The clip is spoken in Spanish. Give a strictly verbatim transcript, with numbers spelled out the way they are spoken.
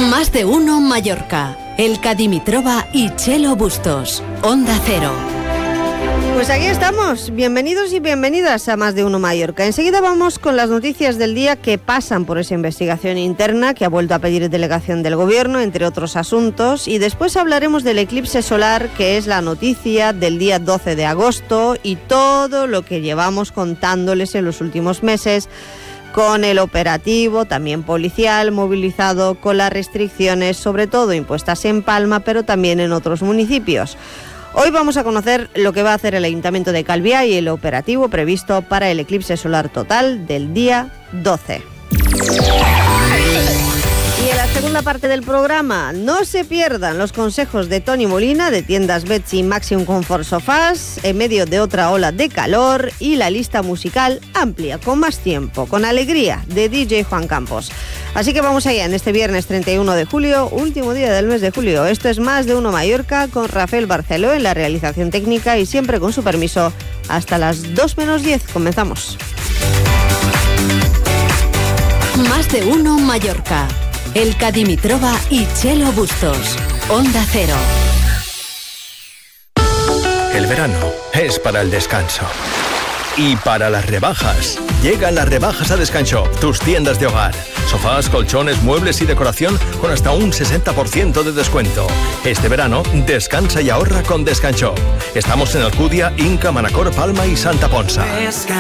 Más de uno Mallorca. Elka Dimitrova y Chelo Bustos. Onda Cero. Pues aquí estamos, bienvenidos y bienvenidas a Más de Uno Mallorca. Enseguida vamos con las noticias del día que pasan por esa investigación interna que ha vuelto a pedir delegación del Gobierno, entre otros asuntos, y después hablaremos del eclipse solar, que es la noticia del día doce de agosto, y todo lo que llevamos contándoles en los últimos meses, con el operativo, también policial, movilizado, con las restricciones, sobre todo impuestas en Palma, pero también en otros municipios. Hoy vamos a conocer lo que va a hacer el Ayuntamiento de Calviá y el operativo previsto para el eclipse solar total del día doce. Y en la segunda parte del programa, no se pierdan los consejos de Toni Molina de tiendas Betsy Maximum Comfort Sofás en medio de otra ola de calor, y la lista musical amplia, con más tiempo, con alegría, de D J Juan Campos. Así que vamos allá en este viernes treinta y uno de julio, último día del mes de julio. Esto es Más de Uno Mallorca, con Rafael Barceló en la realización técnica y siempre con su permiso hasta las dos menos diez. Comenzamos. Más de Uno Mallorca. Elka Dimitrova y Chelo Bustos. Onda Cero. El verano es para el descanso. Y para las rebajas. Llegan las rebajas a Descanshop, tus tiendas de hogar. Sofás, colchones, muebles y decoración con hasta un sesenta por ciento de descuento. Este verano, descansa y ahorra con Descanshop. Estamos en Alcudia, Inca, Manacor, Palma y Santa Ponsa.